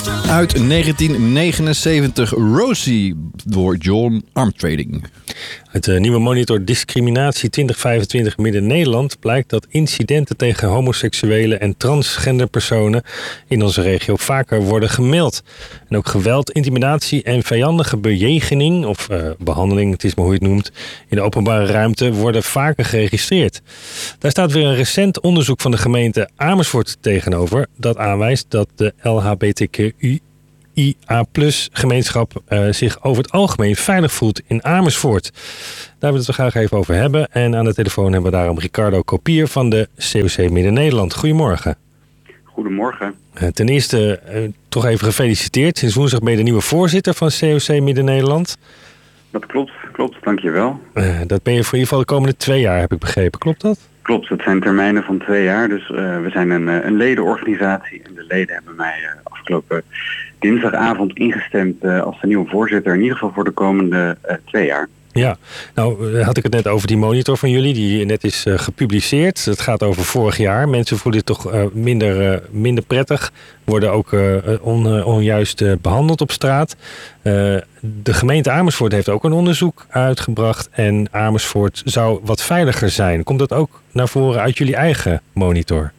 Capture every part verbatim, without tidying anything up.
Uit negentien negenenzeventig, Rosie, door John Armstrong. Uit de nieuwe monitor Discriminatie twintig vijfentwintig Midden-Nederland blijkt dat incidenten tegen homoseksuele en transgender personen in onze regio vaker worden gemeld. En ook geweld, intimidatie en vijandige bejegening, of uh, behandeling, het is maar hoe je het noemt, in de openbare ruimte worden vaker geregistreerd. Daar staat weer een recent onderzoek van de gemeente Amersfoort tegenover, dat aanwijst dat de L H B T Q I A plus gemeenschap uh, zich over het algemeen veilig voelt in Amersfoort. Daar willen we het graag even over hebben. En aan de telefoon hebben we daarom Ricardo Kopier van de C O C Midden-Nederland. Goedemorgen. Goedemorgen. Uh, ten eerste uh, toch even gefeliciteerd. Sinds woensdag ben je de nieuwe voorzitter van C O C Midden-Nederland. Dat klopt, klopt. Dankjewel. Uh, dat ben je voor in ieder geval de komende twee jaar, heb ik begrepen. Klopt dat? Klopt, dat zijn termijnen van twee jaar. Dus uh, we zijn een, een ledenorganisatie. En de leden hebben mij uh, afgelopen dinsdagavond ingestemd uh, als de nieuwe voorzitter. In ieder geval voor de komende uh, twee jaar. Ja, nou had ik het net over die monitor van jullie die net is uh, gepubliceerd. Het gaat over vorig jaar. Mensen voelen het toch uh, minder, uh, minder prettig. Worden ook uh, on, uh, onjuist uh, behandeld op straat. Uh, de gemeente Amersfoort heeft ook een onderzoek uitgebracht. En Amersfoort zou wat veiliger zijn. Komt dat ook naar voren uit jullie eigen monitor?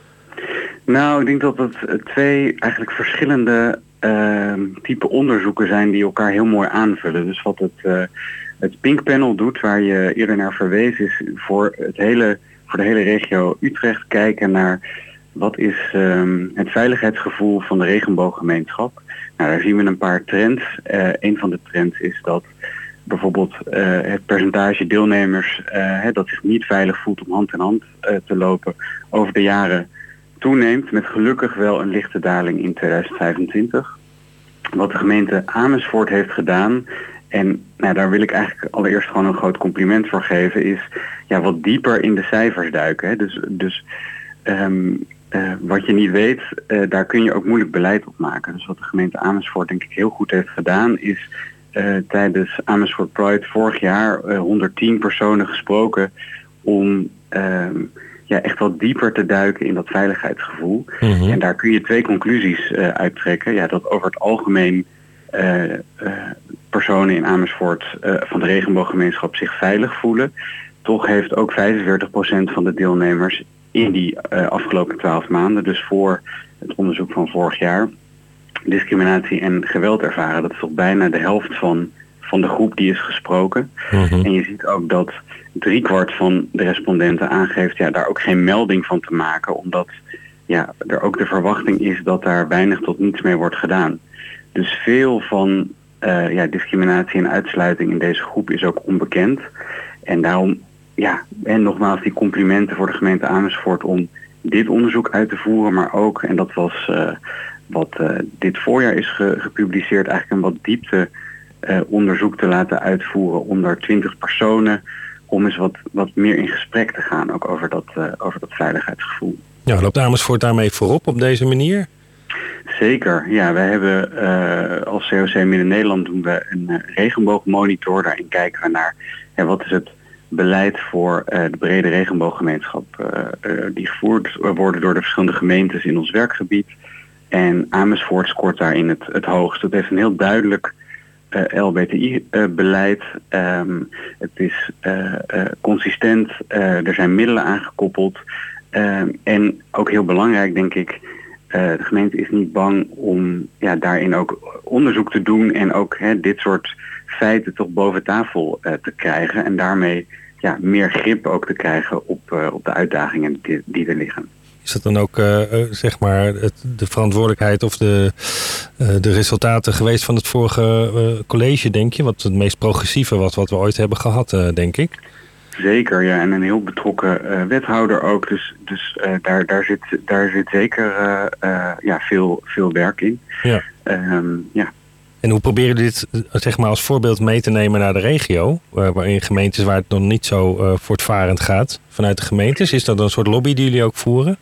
Nou, ik denk dat het twee eigenlijk verschillende uh, type onderzoeken zijn die elkaar heel mooi aanvullen. Dus wat het... Uh, Het Pink Panel doet, waar je eerder naar verwees, is voor, het hele, voor de hele regio Utrecht kijken naar wat is um, het veiligheidsgevoel van de regenbooggemeenschap. Nou, daar zien we een paar trends. Uh, een van de trends is dat bijvoorbeeld uh, het percentage deelnemers uh, dat zich niet veilig voelt om hand in hand uh, te lopen over de jaren toeneemt, met gelukkig wel een lichte daling in tweeduizend vijfentwintig. Wat de gemeente Amersfoort heeft gedaan, en nou, daar wil ik eigenlijk allereerst gewoon een groot compliment voor geven, is ja, wat dieper in de cijfers duiken. Hè. Dus, dus um, uh, wat je niet weet, uh, daar kun je ook moeilijk beleid op maken. Dus wat de gemeente Amersfoort denk ik heel goed heeft gedaan, is uh, tijdens Amersfoort Pride vorig jaar uh, honderdtien personen gesproken om um, ja, echt wat dieper te duiken in dat veiligheidsgevoel. Mm-hmm. En daar kun je twee conclusies uh, uittrekken. Ja, dat over het algemeen Uh, uh, personen in Amersfoort uh, van de regenbooggemeenschap zich veilig voelen. Toch heeft ook vijfenveertig procent van de deelnemers in die uh, afgelopen twaalf maanden, dus voor het onderzoek van vorig jaar, discriminatie en geweld ervaren. Dat is toch bijna de helft van, van de groep die is gesproken. Mm-hmm. En je ziet ook dat driekwart van de respondenten aangeeft ja, daar ook geen melding van te maken, omdat ja, er ook de verwachting is dat daar weinig tot niets mee wordt gedaan. Dus veel van uh, ja, discriminatie en uitsluiting in deze groep is ook onbekend. En daarom, ja, en nogmaals die complimenten voor de gemeente Amersfoort om dit onderzoek uit te voeren. Maar ook, en dat was uh, wat uh, dit voorjaar is ge- gepubliceerd, eigenlijk een wat diepte uh, onderzoek te laten uitvoeren onder twintig personen. Om eens wat, wat meer in gesprek te gaan, ook over dat, uh, over dat veiligheidsgevoel. Ja, loopt Amersfoort daarmee voorop op deze manier? Zeker, ja. Wij hebben uh, als C O C Midden-Nederland doen we een uh, regenboogmonitor. Daarin kijken we naar ja, wat is het beleid voor uh, de brede regenbooggemeenschap uh, uh, die gevoerd worden door de verschillende gemeentes in ons werkgebied. En Amersfoort scoort daarin het, het hoogst. Het heeft een heel duidelijk uh, L B T I-beleid. Uh, um, het is uh, uh, consistent, uh, er zijn middelen aangekoppeld. Uh, en ook heel belangrijk, denk ik, Uh, de gemeente is niet bang om ja, daarin ook onderzoek te doen en ook hè, dit soort feiten toch boven tafel uh, te krijgen. En daarmee ja, meer grip ook te krijgen op, uh, op de uitdagingen die, die er liggen. Is dat dan ook uh, zeg maar het, de verantwoordelijkheid of de, uh, de resultaten geweest van het vorige uh, college, denk je? Wat het meest progressieve was wat we ooit hebben gehad, uh, denk ik. Zeker, ja. En een heel betrokken uh, wethouder ook. Dus, dus uh, daar, daar, zit, daar zit zeker uh, uh, ja, veel, veel werk in. Ja. Um, ja. En hoe proberen jullie dit zeg maar, als voorbeeld mee te nemen naar de regio? Uh, waarin gemeentes waar het nog niet zo uh, voortvarend gaat vanuit de gemeentes. Is dat dan een soort lobby die jullie ook voeren?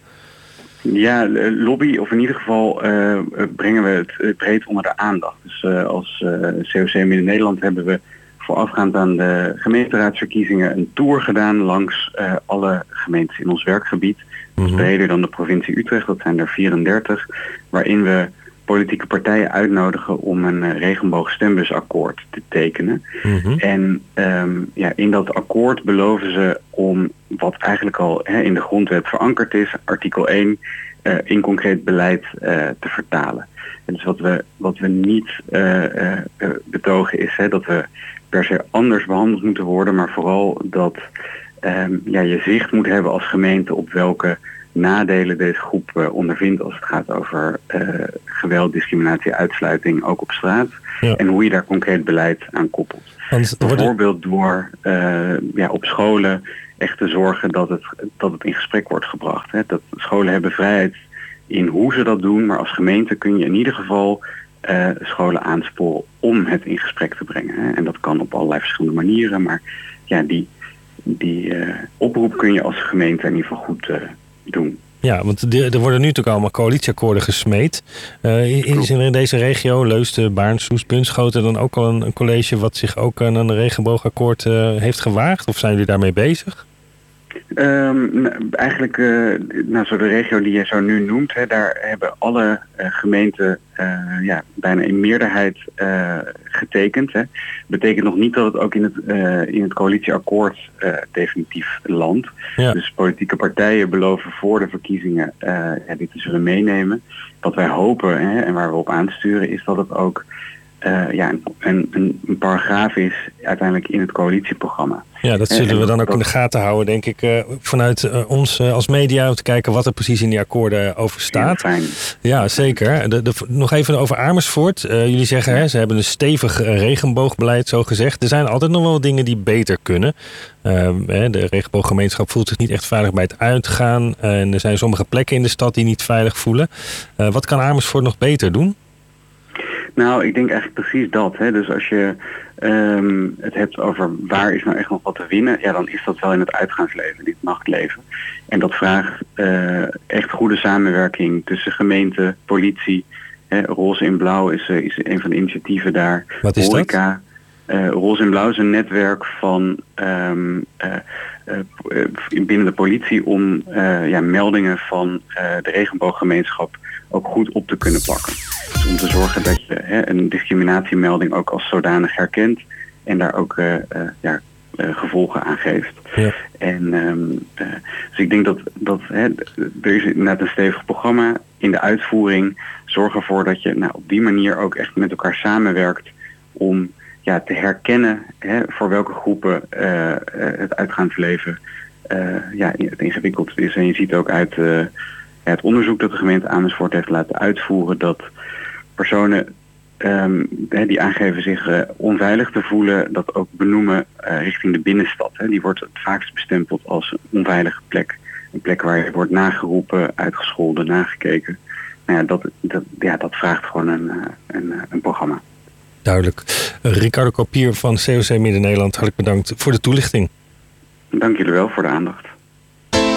Ja, lobby, of in ieder geval uh, brengen we het breed onder de aandacht. Dus uh, als uh, C O C Midden-Nederland hebben we voorafgaand aan de gemeenteraadsverkiezingen een tour gedaan langs uh, alle gemeentes in ons werkgebied. Mm-hmm. Dus breder dan de provincie Utrecht, dat zijn er vierendertig, waarin we politieke partijen uitnodigen om een uh, regenboogstembusakkoord te tekenen. Mm-hmm. En um, ja, in dat akkoord beloven ze om wat eigenlijk al hè, in de grondwet verankerd is, artikel één, uh, in concreet beleid uh, te vertalen. En dus wat we, wat we niet uh, uh, uh, betogen is hè, dat we per se anders behandeld moeten worden, maar vooral dat um, ja, je zicht moet hebben als gemeente op welke nadelen deze groep uh, ondervindt als het gaat over uh, geweld, discriminatie, uitsluiting, ook op straat. Ja. En hoe je daar concreet beleid aan koppelt. Want, Bijvoorbeeld door uh, ja, op scholen echt te zorgen dat het, dat het in gesprek wordt gebracht. Hè. Dat scholen hebben vrijheid in hoe ze dat doen, maar als gemeente kun je in ieder geval uh, scholen aansporen om het in gesprek te brengen. Hè. En dat kan op allerlei verschillende manieren, maar ja, die, die uh, oproep kun je als gemeente in ieder geval goed uh, doen. Ja, want de, er worden nu natuurlijk allemaal coalitieakkoorden gesmeed. Uh, is er in deze regio, Leusden, Baarn, Soest, Bunschoten, dan ook al een, een college wat zich ook aan een regenboogakkoord uh, heeft gewaagd? Of zijn jullie daarmee bezig? Um, eigenlijk, uh, nou, zo de regio die je zo nu noemt, hè, daar hebben alle uh, gemeenten uh, ja, bijna in meerderheid uh, getekend. Hè. Betekent nog niet dat het ook in het, uh, in het coalitieakkoord uh, definitief landt. Ja. Dus politieke partijen beloven voor de verkiezingen uh, ja, dit te zullen meenemen. Wat wij hopen hè, en waar we op aansturen is dat het ook uh, ja, een, een, een paragraaf is uiteindelijk in het coalitieprogramma. Ja, dat zullen en we dan ook dat, in de gaten houden, denk ik, uh, vanuit uh, ons uh, als media, om te kijken wat er precies in die akkoorden over staat. Fijn. Ja, zeker. De, de, nog even over Amersfoort. Uh, jullie zeggen, hè, ze hebben een stevig uh, regenboogbeleid, zo gezegd. Er zijn altijd nog wel dingen die beter kunnen. Uh, de regenbooggemeenschap voelt zich niet echt veilig bij het uitgaan. Uh, en er zijn sommige plekken in de stad die niet veilig voelen. Uh, wat kan Amersfoort nog beter doen? Nou, ik denk eigenlijk precies dat. Hè. Dus als je um, het hebt over waar is nou echt nog wat te winnen, ja, dan is dat wel in het uitgaansleven, in het nachtleven. En dat vraagt uh, echt goede samenwerking tussen gemeente, politie. Hè. Roze in Blauw is, uh, is een van de initiatieven daar. Wat is Horeca. dat? Uh, Roze in Blauw is een netwerk van um, uh, uh, binnen de politie om uh, ja, meldingen van uh, de regenbooggemeenschap ook goed op te kunnen pakken. Dus om te zorgen dat je hè, een discriminatiemelding ook als zodanig herkent en daar ook uh, uh, ja, uh, gevolgen aan geeft. Ja. En um, uh, dus ik denk dat, dat hè, er is inderdaad een stevig programma in de uitvoering. Zorg ervoor dat je nou, op die manier ook echt met elkaar samenwerkt om ja, te herkennen hè, voor welke groepen uh, uh, het uitgaansleven uh, ja, het ingewikkeld is. En je ziet ook uit uh, het onderzoek dat de gemeente Amersfoort heeft laten uitvoeren dat personen um, die aangeven zich uh, onveilig te voelen, dat ook benoemen uh, richting de binnenstad. Hè. Die wordt het vaakst bestempeld als een onveilige plek. Een plek waar je wordt nageroepen, uitgescholden, nagekeken. Nou ja, dat, dat, ja, dat vraagt gewoon een, een, een programma. Duidelijk. Ricardo Kopier van C O C Midden-Nederland, hartelijk bedankt voor de toelichting. Dank jullie wel voor de aandacht.